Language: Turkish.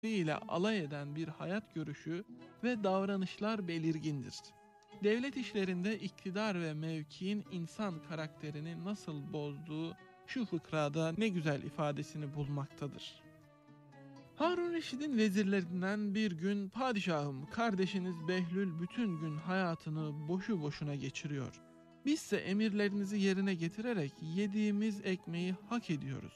ile alay eden bir hayat görüşü ve davranışlar belirgindir. Devlet işlerinde iktidar ve mevkiin insan karakterini nasıl bozduğu şu fıkrada ne güzel ifadesini bulmaktadır. Harun Reşid'in vezirlerinden bir gün "Padişahım, kardeşiniz Behlül bütün gün hayatını boşu boşuna geçiriyor. Bizse emirlerinizi yerine getirerek yediğimiz ekmeği hak ediyoruz.